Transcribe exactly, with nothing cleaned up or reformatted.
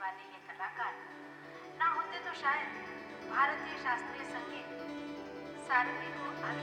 वाले ये कलाकार ना होते तो शायद भारतीय शास्त्रीय संगीत सादगी को